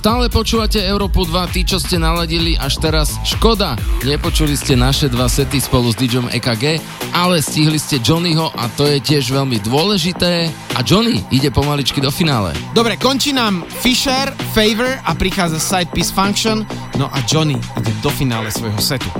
Stále počúvate Európu 2, tí, čo ste naladili až teraz, škoda. Nepočuli ste naše dva sety spolu s DJom EKG, ale stihli ste Johnnyho a to je tiež veľmi dôležité. A Johnny ide pomaličky do finále. Dobre, končí nám Fisher, Favor a prichádza Side Piece Function, no a Johnny ide do finále svojho setu.